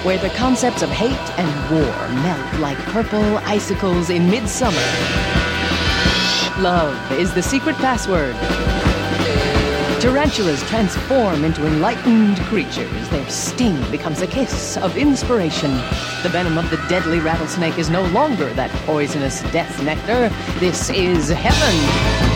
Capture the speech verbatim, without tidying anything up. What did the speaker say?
where the concepts of hate and war melt like purple icicles in midsummer. Love is the secret password. Tarantulas transform into enlightened creatures. Their sting becomes a kiss of inspiration. The venom of the deadly rattlesnake is no longer that poisonous death nectar. This is heaven.